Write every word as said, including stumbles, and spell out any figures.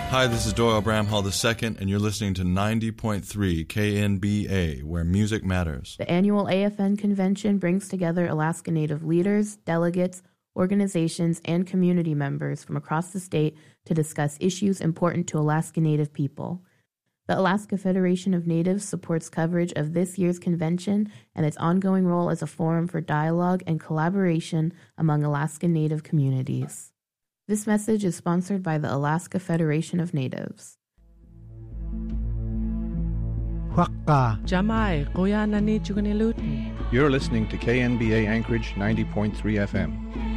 Hi, this is Doyle Bramhall the second, and you're listening to ninety point three K N B A, where music matters. The annual A F N convention brings together Alaska Native leaders, delegates, organizations, and community members from across the state to discuss issues important to Alaska Native people. The Alaska Federation of Natives supports coverage of this year's convention and its ongoing role as a forum for dialogue and collaboration among Alaska Native communities. This message is sponsored by the Alaska Federation of Natives. Jamai, Goya Nani Chuganilutin. You're listening to K N B A Anchorage ninety point three F M.